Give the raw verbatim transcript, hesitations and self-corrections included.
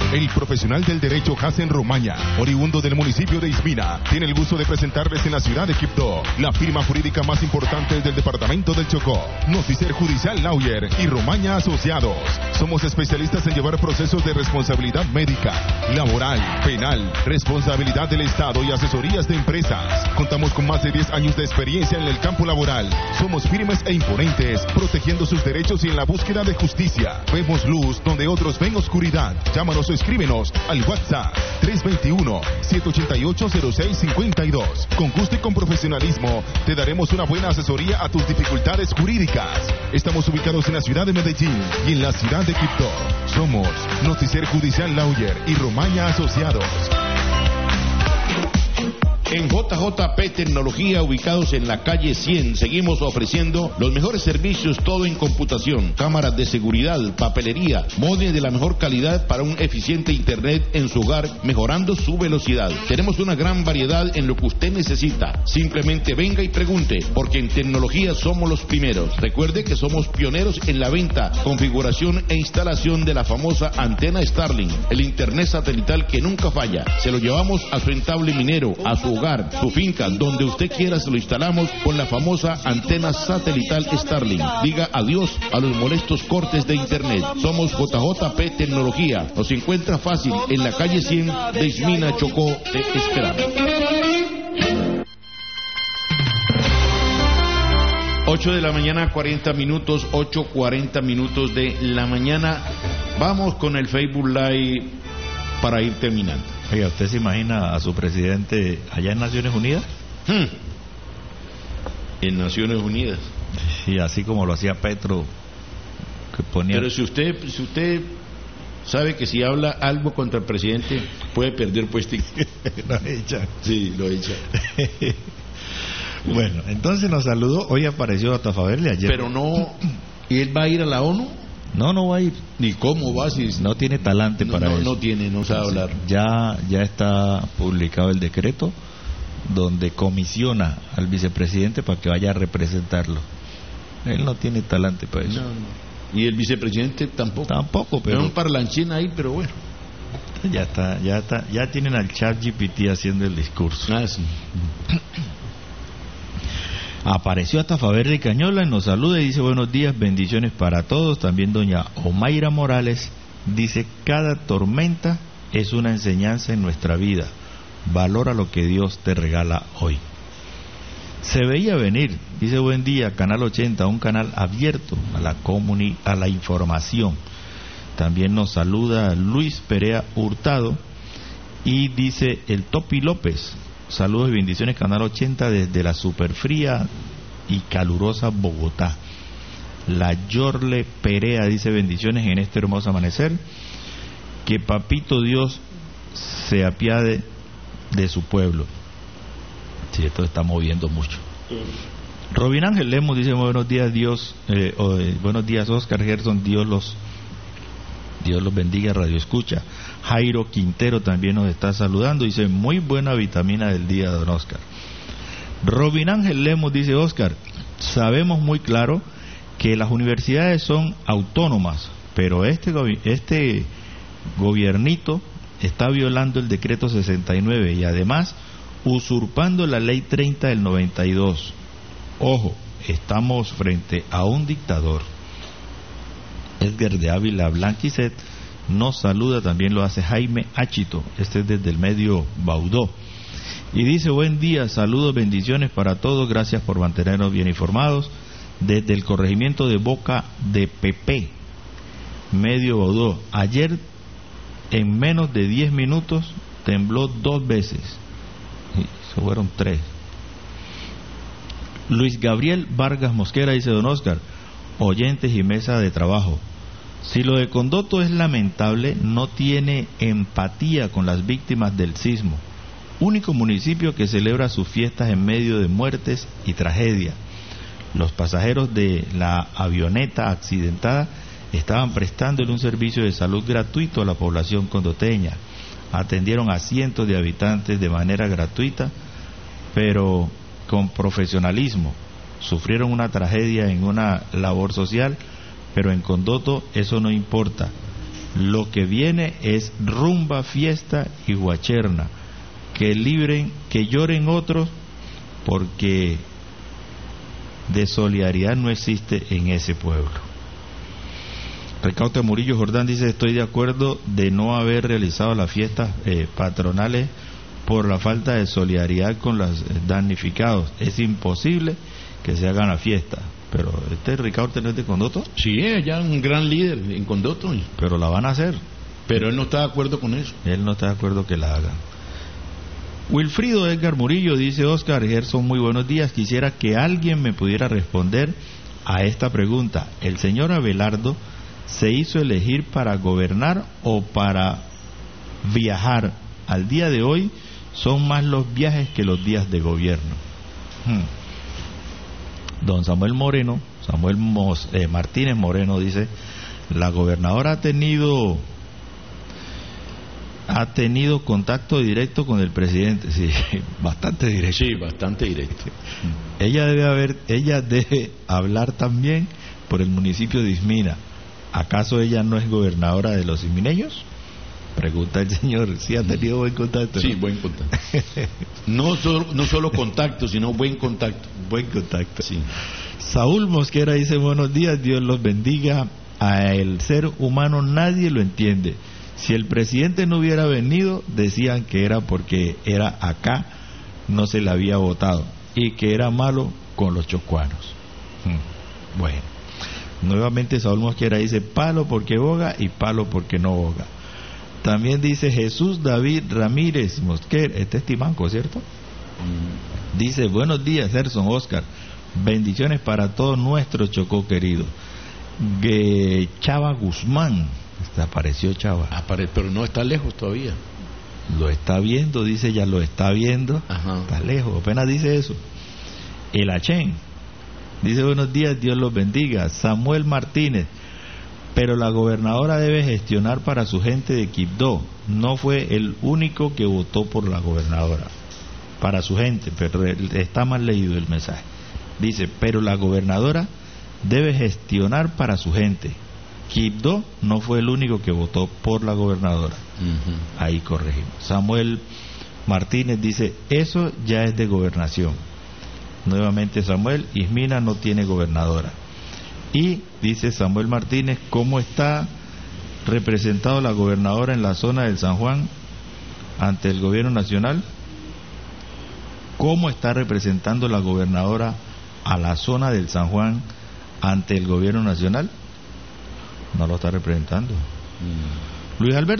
El profesional del derecho Hassen Romaña, oriundo del municipio de Ismina, tiene el gusto de presentarles en la ciudad de Quibdó la firma jurídica más importante del departamento del Chocó, Noticer Judicial Lawyer y Romaña Asociados. Somos especialistas en llevar procesos de responsabilidad médica, laboral, penal, responsabilidad del Estado y asesorías de empresas. Contamos con más de diez años de experiencia en el campo laboral. Somos firmes e imponentes, protegiendo sus derechos y en la búsqueda de justicia. Vemos luz donde otros ven oscuridad. Llámanos o escríbenos al WhatsApp tres dos uno, siete ocho ocho, cero seis cinco dos. Con gusto y con profesionalismo te daremos una buena asesoría a tus dificultades jurídicas. Estamos ubicados en la ciudad de Medellín y en la ciudad de Quibdó. Somos Noticer Judicial Lawyer y Romaña Asociados. En J J P Tecnología, ubicados en la calle cien, seguimos ofreciendo los mejores servicios, todo en computación, cámaras de seguridad, papelería, módems de la mejor calidad para un eficiente internet en su hogar, mejorando su velocidad. Tenemos una gran variedad en lo que usted necesita. Simplemente venga y pregunte, porque en tecnología somos los primeros. Recuerde que somos pioneros en la venta, configuración e instalación de la famosa antena Starlink, el internet satelital que nunca falla. Se lo llevamos a su entable minero, a su hogar, su finca, donde usted quiera, se lo instalamos con la famosa antena satelital Starlink. Diga adiós a los molestos cortes de internet. Somos J J P Tecnología. Nos encuentra fácil en la calle cien de Ismina, Chocó. Te esperamos. ocho de la mañana, cuarenta minutos, ocho cuarenta minutos de la mañana. Vamos con el Facebook Live para ir terminando. Oiga, ¿usted se imagina a su presidente allá en Naciones Unidas? Hmm. En Naciones Unidas. Sí, así como lo hacía Petro, que ponía... Pero si usted, si usted sabe que si habla algo contra el presidente, puede perder puesto. Lo echa. Sí, lo echa. Bueno, entonces nos saludó. Hoy apareció Atafaverle ayer. Pero no... ¿Y él va a ir a la ONU? No, no va a ir. Ni cómo va si no tiene talante no, para no, eso. No tiene, no sabe hablar. Ya, ya está publicado el decreto donde comisiona al vicepresidente para que vaya a representarlo. Él no tiene talante para eso. No, no. Y el vicepresidente tampoco. Tampoco, pero es un parlanchín ahí, pero bueno. Ya está, ya está, ya tienen al Chat G P T haciendo el discurso. Ah, sí. Apareció hasta Faberri Cañola y nos saluda y dice buenos días, bendiciones para todos. También doña Omaira Morales dice cada tormenta es una enseñanza en nuestra vida. Valora lo que Dios te regala hoy. Se veía venir, dice buen día, Canal ochenta, un canal abierto a la comuni- a la información. También nos saluda Luis Perea Hurtado y dice el Topi López. Saludos y bendiciones, Canal ochenta, desde la superfría y calurosa Bogotá. La Yorle Perea dice bendiciones en este hermoso amanecer. Que Papito Dios se apiade de su pueblo. Sí, esto está moviendo mucho. Robin Ángel Lemos dice buenos días, Dios, eh, oh, eh, buenos días, Oscar Gerson, Dios los Dios los bendiga, Radio Escucha. Jairo Quintero también nos está saludando, dice muy buena vitamina del día, don Oscar. Robin Ángel Lemos dice Oscar, sabemos muy claro que las universidades son autónomas, pero este este gobiernito está violando el decreto sesenta y nueve y además usurpando la ley treinta del noventa y dos. Ojo, estamos frente a un dictador. Edgar de Ávila Blanquicet nos saluda, también lo hace Jaime Achito, este es desde el medio Baudó, y dice buen día, saludos, bendiciones para todos, gracias por mantenernos bien informados, desde el corregimiento de Boca de Pepe, medio Baudó. Ayer en menos de diez minutos tembló dos veces, y se fueron tres. Luis Gabriel Vargas Mosquera dice don Oscar, oyentes y mesa de trabajo, si lo de Condoto es lamentable, no tiene empatía con las víctimas del sismo, único municipio que celebra sus fiestas en medio de muertes y tragedia. Los pasajeros de la avioneta accidentada estaban prestándole un servicio de salud gratuito a la población condoteña, atendieron a cientos de habitantes de manera gratuita, pero con profesionalismo. Sufrieron una tragedia en una labor social, pero en Condoto eso no importa. Lo que viene es rumba, fiesta y guacherna. Que libren, que lloren otros, porque de solidaridad no existe en ese pueblo. Ricardo Murillo Jordán dice: estoy de acuerdo de no haber realizado las fiestas eh, patronales por la falta de solidaridad con los damnificados. Es imposible que se hagan las fiestas. Pero este Ricardo no es de Condoto. Sí, es ya un gran líder en Condoto. Pero la van a hacer. Pero él no está de acuerdo con eso. Él no está de acuerdo que la hagan. Wilfrido Edgar Murillo dice: Oscar Gerson, muy buenos días. Quisiera que alguien me pudiera responder a esta pregunta. ¿El señor Abelardo se hizo elegir para gobernar o para viajar? Al día de hoy son más los viajes que los días de gobierno. Hmm. Don Samuel Moreno, Samuel Mos, eh, Martínez Moreno dice: la gobernadora ha tenido ha tenido contacto directo con el presidente. Sí, bastante directo. Sí, bastante directo. Ella debe haber, ella debe hablar también por el municipio de Ismina. ¿Acaso ella no es gobernadora de los ismineños? Pregunta el señor. Sí, ha tenido buen contacto, ¿no? Sí, buen contacto. No solo, no solo contacto, sino buen contacto. Buen contacto. Sí. Saúl Mosquera dice: buenos días, Dios los bendiga. A el ser humano nadie lo entiende. Si el presidente no hubiera venido, decían que era porque era acá, no se le había votado, y que era malo con los chocuanos. Hmm. Bueno, nuevamente Saúl Mosquera dice: palo porque boga y palo porque no boga. También dice Jesús David Ramírez Mosquera, este es Timanco, ¿cierto? Mm. Dice: buenos días, Gerson, Oscar, bendiciones para todo nuestro Chocó querido. Que Chava Guzmán, apareció Chava. Apare, pero no está lejos todavía. Lo está viendo, dice, ya lo está viendo. Ajá. Está lejos, apenas dice eso. El Achén dice: buenos días, Dios los bendiga. Samuel Martínez: pero la gobernadora debe gestionar para su gente de Quibdó. No fue el único que votó por la gobernadora. Para su gente, pero está mal leído el mensaje. Dice: pero la gobernadora debe gestionar para su gente. Quibdó no fue el único que votó por la gobernadora. Uh-huh. Ahí corregimos. Samuel Martínez dice: eso ya es de gobernación. Nuevamente Samuel: Ismina no tiene gobernadora. Y dice Samuel Martínez: ¿cómo está representado la gobernadora en la zona del San Juan ante el gobierno nacional? ¿Cómo está representando la gobernadora a la zona del San Juan ante el gobierno nacional? No lo está representando. Mm. Luis Alberto